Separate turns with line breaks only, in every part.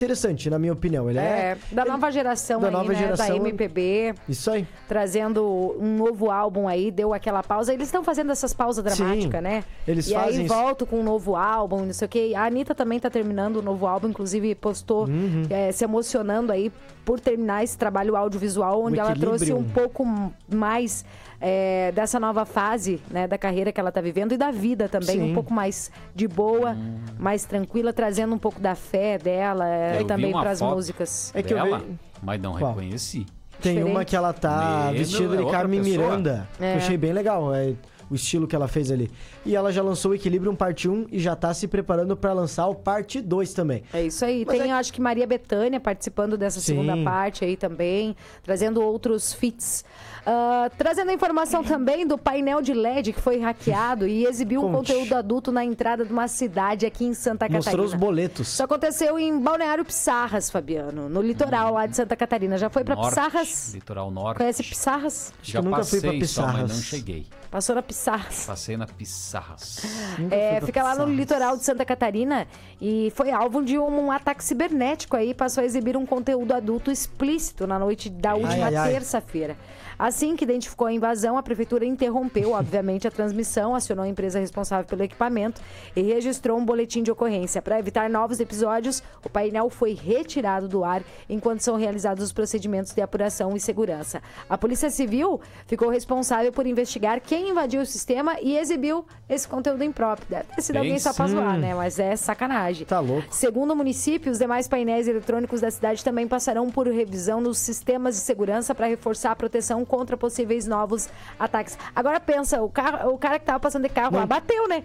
interessante, na minha opinião. Ele
da nova geração
da
aí,
nova geração,
da MPB.
Isso aí.
Trazendo um novo álbum aí, deu aquela pausa. Eles estão fazendo essas pausas dramáticas, né?
Eles
e
fazem
aí
isso.
voltam com um novo álbum, não sei o quê. A Anitta também tá terminando o novo álbum, inclusive postou se emocionando aí por terminar esse trabalho audiovisual, onde ela trouxe um pouco mais dessa nova fase, né, da carreira que ela tá vivendo e da vida também, um pouco mais de boa, mais tranquila, trazendo um pouco da fé dela também para as músicas.
É que
dela, mas não reconheci.
Tem
Diferente.
uma que ela tá vestida de Carmen Miranda. Que eu achei bem legal, o estilo que ela fez ali. E ela já lançou o Equilibrium parte 1 e já tá se preparando pra lançar o parte 2 também.
É isso aí.
Mas
tem, acho que Maria Bethânia participando dessa segunda parte aí também, trazendo outros feats. Trazendo a informação também do painel de LED que foi hackeado e exibiu um conteúdo adulto na entrada de uma cidade aqui em Santa Catarina.
Mostrou os boletos.
Isso aconteceu em Balneário Pissarras, Fabiano, no litoral lá de Santa Catarina. Já foi pra Pissarras?
Litoral norte.
Conhece Pissarras?
Já
eu nunca fui pra
Pissarras.
Pissarras.
Mas não cheguei.
Passou na Pissarras.
Passei na Pissarras.
Fica lá no litoral de Santa Catarina e foi alvo de um ataque cibernético aí, passou a exibir um conteúdo adulto explícito na noite da última terça-feira. Assim que identificou a invasão, a prefeitura interrompeu, obviamente, a transmissão, acionou a empresa responsável pelo equipamento e registrou um boletim de ocorrência. Para evitar novos episódios, o painel foi retirado do ar enquanto são realizados os procedimentos de apuração e segurança. A Polícia Civil ficou responsável por investigar quem invadiu o sistema e exibiu esse conteúdo impróprio. Deve ter sido alguém só pra zoar, né? Mas é sacanagem.
Tá louco.
Segundo o município, os demais painéis eletrônicos da cidade também passarão por revisão nos sistemas de segurança para reforçar a proteção contra possíveis novos ataques. Agora pensa, o cara que tava passando de carro lá bateu, né?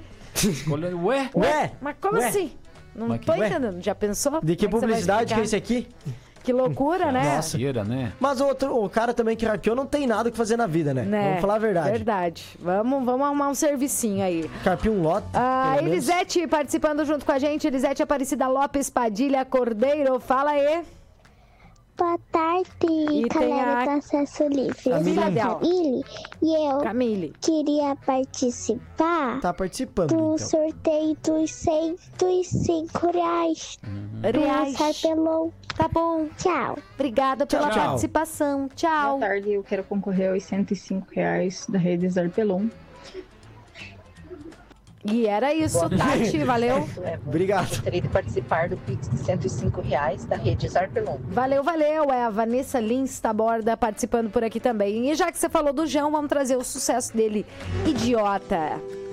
Ué?
Mas como assim? Não tô entendendo. Já pensou?
De que publicidade que é esse aqui?
Que loucura, né?
Nossa.
Né?
Mas o cara também que hackeou não tem nada o que fazer na vida, né? Vamos falar a verdade.
Verdade. Vamos arrumar um servicinho aí.
Carpir um lote.
Elisete participando junto com a gente. Elisete Aparecida Lopes Padilha Cordeiro. Fala aí.
Boa tarde, galera do Acesso Livre.
Camille.
Queria participar do sorteio dos R$105 do Sarpelon.
Tá bom.
Tchau.
Obrigada pela participação. Tchau.
Boa tarde, eu quero concorrer aos R$105 da rede Zarpelon.
E era isso, Tati, valeu.
Obrigado.
Gostaria de participar do Pix de R$105 da rede Zarpelon.
Valeu. É a Vanessa Lins Taborda participando por aqui também. E já que você falou do João, vamos trazer o sucesso dele, Idiota.